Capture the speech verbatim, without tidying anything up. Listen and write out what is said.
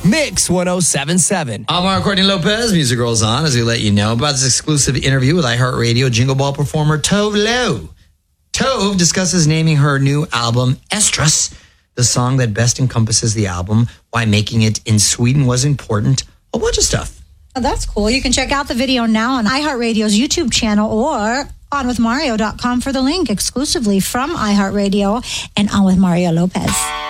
Mix one oh seven point seven. I'm Mario Courtney Lopez. Music Girls On as we let you know about this exclusive interview with iHeartRadio Jingle Ball performer Tove Lo. Tove discusses naming her new album Estrus, the song that best encompasses the album, why making it in Sweden was important, a bunch of stuff. Oh, that's cool. You can check out the video now on iHeartRadio's YouTube channel or on with mario dot com for the link exclusively from iHeartRadio and On with Mario Lopez.